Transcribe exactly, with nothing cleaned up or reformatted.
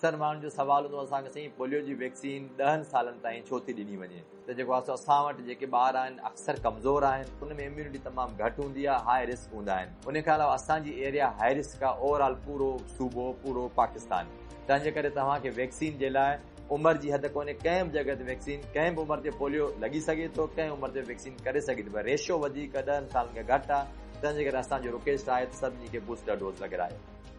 अक्सर माण्हुनि जो सवाल हूंदो असांखे साईं पोलियो जी वैक्सीन ॾहनि सालनि ताईं छो थी ॾिनी वञे, त जेको आहे असां वटि जेके ॿार आहिनि अक्सर कमज़ोर आहिनि, उन में इम्यूनिटी तमामु घटि हूंदी आहे, हाई रिस्क हूंदा आहिनि। उन खां अलावा असांजी एरिया हाई रिस्क आहे, ओवरऑल पूरो सूबो पूरो पाकिस्तान। तंहिंजे करे तव्हांखे वैक्सीन जे लाइ उमिरि जी हद कोन्हे, कंहिं बि जॻह ते वैक्सीन कंहिं बि उमिरि ते पोलियो लॻी सघे थो, कंहिं उमिरि ते वैक्सीन करे सघे थी, पर रेशियो वधीक ॾहनि सालनि खां घटि आहे। तंहिंजे करे असांजो रिक्वेस्ट आहे त सभिनी खे बूस्टर डोज लॻारायो।